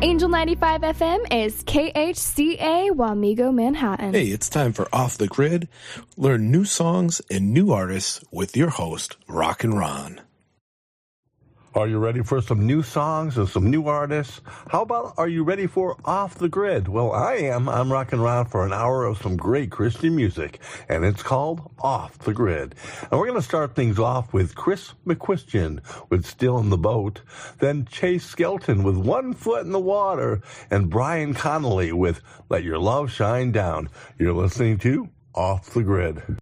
Angel 95 FM is KHCA Wamego, Manhattan. Hey, it's time for Off the Grid. Learn new songs and new artists with your host, Rock and Ron. Are you ready for some new songs and some new artists? How about, are you ready for Off the Grid? Well, I am. I'm rocking around for an hour of some great Christian music, and it's called Off the Grid. And we're going to start things off with Chris McQuistion with Still in the Boat, then Chase Skelton with One Foot in the Water, and Brian Connolly with Let Your Love Shine Down. You're listening to Off the Grid.